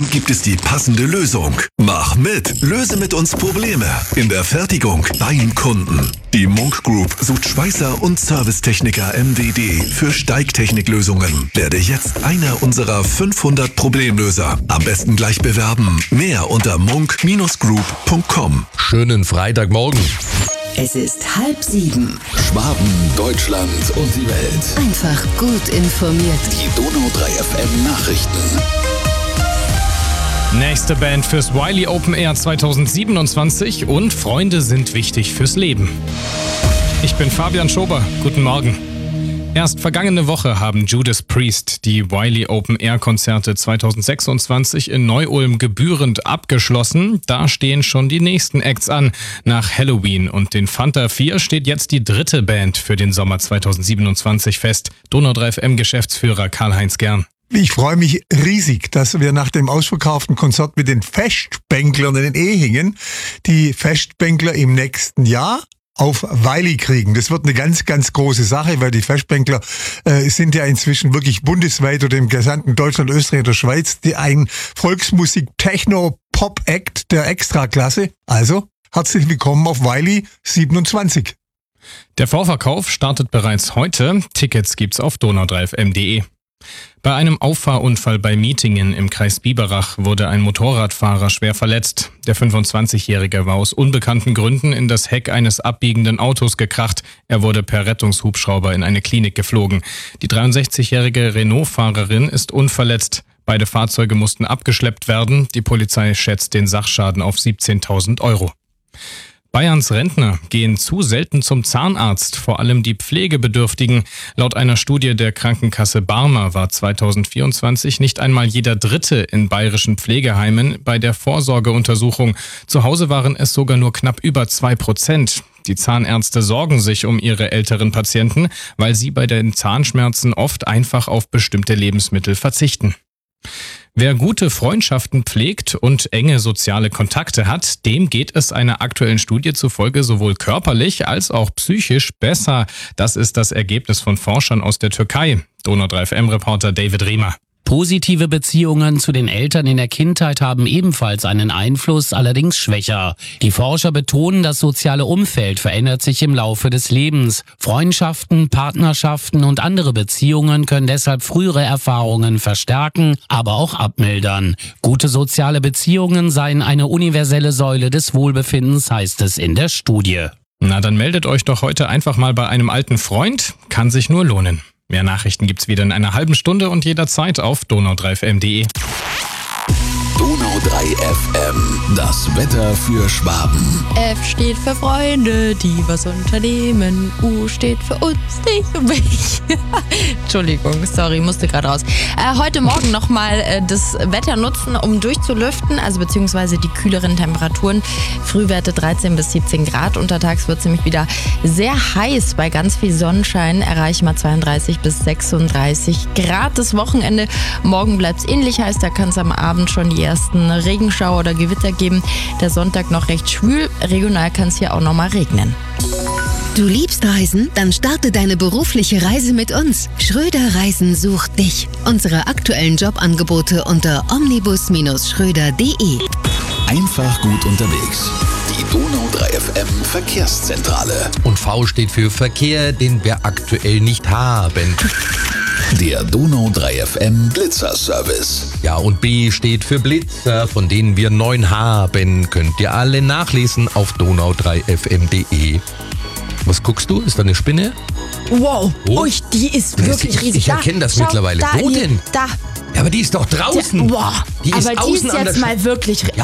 FM gibt es die passende Lösung. Mach mit, löse mit uns Probleme in der Fertigung beim Kunden. Die Munk Group sucht Schweißer und Servicetechniker MWD für Steigtechniklösungen. Werde jetzt einer unserer 500 Problemlöser. Am besten gleich bewerben. Mehr unter munk-group.com. Schönen Freitagmorgen. Es ist 6:30. Schwaben, Deutschland und die Welt. Einfach gut informiert. Die Donau 3 FM Nachrichten. Nächste Band fürs Wiley Open Air 2027 und Freunde sind wichtig fürs Leben. Ich bin Fabian Schober. Guten Morgen. Erst vergangene Woche haben Judas Priest die Wiley Open Air Konzerte 2026 in Neu-Ulm gebührend abgeschlossen. Da stehen schon die nächsten Acts an. Nach Halloween und den Fanta 4 steht jetzt die dritte Band für den Sommer 2027 fest. Donau 3 FM Geschäftsführer Karl-Heinz Gern. Ich freue mich riesig, dass wir nach dem ausverkauften Konzert mit den Festbänklern in den Ehingen die Festbänkler im nächsten Jahr auf Wiley kriegen. Das wird eine ganz, ganz große Sache, weil die Festbänkler sind ja inzwischen wirklich bundesweit oder im gesamten Deutschland, Österreich oder Schweiz ein Volksmusik-Techno-Pop-Act der Extraklasse. Also, herzlich willkommen auf Wiley 27. Der Vorverkauf startet bereits heute. Tickets gibt's auf donau3fm.de. Bei einem Auffahrunfall bei Mietingen im Kreis Biberach wurde ein Motorradfahrer schwer verletzt. Der 25-Jährige war aus unbekannten Gründen in das Heck eines abbiegenden Autos gekracht. Er wurde per Rettungshubschrauber in eine Klinik geflogen. Die 63-jährige Renault-Fahrerin ist unverletzt. Beide Fahrzeuge mussten abgeschleppt werden. Die Polizei schätzt den Sachschaden auf 17.000 Euro. Bayerns Rentner gehen zu selten zum Zahnarzt, vor allem die Pflegebedürftigen. Laut einer Studie der Krankenkasse Barmer war 2024 nicht einmal jeder Dritte in bayerischen Pflegeheimen bei der Vorsorgeuntersuchung. Zu Hause waren es sogar nur knapp über 2%. Die Zahnärzte sorgen sich um ihre älteren Patienten, weil sie bei den Zahnschmerzen oft einfach auf bestimmte Lebensmittel verzichten. Wer gute Freundschaften pflegt und enge soziale Kontakte hat, dem geht es einer aktuellen Studie zufolge sowohl körperlich als auch psychisch besser. Das ist das Ergebnis von Forschern aus der Türkei. Donau 3 FM-Reporter David Riemer. Positive Beziehungen zu den Eltern in der Kindheit haben ebenfalls einen Einfluss, allerdings schwächer. Die Forscher betonen, das soziale Umfeld verändert sich im Laufe des Lebens. Freundschaften, Partnerschaften und andere Beziehungen können deshalb frühere Erfahrungen verstärken, aber auch abmildern. Gute soziale Beziehungen seien eine universelle Säule des Wohlbefindens, heißt es in der Studie. Na, dann meldet euch doch heute einfach mal bei einem alten Freund. Kann sich nur lohnen. Mehr Nachrichten gibt's wieder in einer halben Stunde und jederzeit auf donau3fm.de. Donau 3 FM, das Wetter für Schwaben. F steht für Freunde, die was unternehmen. U steht für uns, dich und mich. Entschuldigung, sorry, musste gerade raus. Heute Morgen nochmal das Wetter nutzen, um durchzulüften, also beziehungsweise die kühleren Temperaturen. Frühwerte 13 bis 17 Grad. Untertags wird es nämlich wieder sehr heiß. Bei ganz viel Sonnenschein erreichen wir 32 bis 36 Grad. Das Wochenende, morgen bleibt es ähnlich heiß. Da kann es am Abend schon die ersten Regenschauer oder Gewitter geben. Der Sonntag noch recht schwül. Regional kann es hier auch noch mal regnen. Du liebst Reisen? Dann starte deine berufliche Reise mit uns. Schröder Reisen sucht dich. Unsere aktuellen Jobangebote unter omnibus-schröder.de. Einfach gut unterwegs. Die Donau 3 FM Verkehrszentrale. Und V steht für Verkehr, den wir aktuell nicht haben. Der Donau 3 FM Blitzerservice. Ja, und B steht für Blitzer, von denen wir 9 haben. Könnt ihr alle nachlesen auf donau3fm.de. Was guckst du? Ist da eine Spinne? Wow, Oh. Die ist wirklich riesig. Ich erkenne das Schau, mittlerweile. Da, Wo denn? Da. Ja, aber die ist doch draußen. Wow, Die ist aber die außen ist an der jetzt mal wirklich, Ja.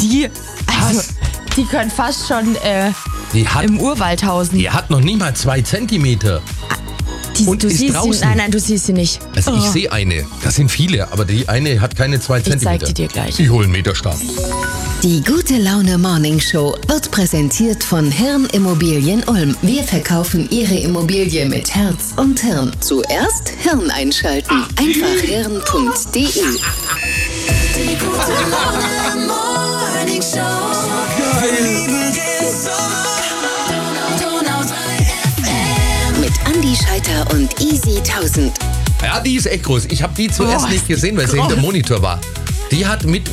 die können fast schon Die hat, im Urwald hausen. die hat noch nicht mal 2 Zentimeter. und du ist siehst draußen. sie, nein, du siehst sie nicht. Also ich sehe eine. Das sind viele, aber die eine hat keine 2 Zentimeter. zeig die dir gleich. Ich hole einen Meterstab. Die Gute Laune Morning Show wird präsentiert von Hirn Immobilien Ulm. Wir verkaufen Ihre Immobilie mit Herz und Hirn. Zuerst Hirn einschalten. Einfach hirn.de. Die Gute Laune Morning Show. Donau 3 FM. Mit Andi Scheiter und Easy 1000. Ja, die ist echt groß. Ich habe die zuerst nicht gesehen, weil sie hinter dem Monitor war. Die hat mit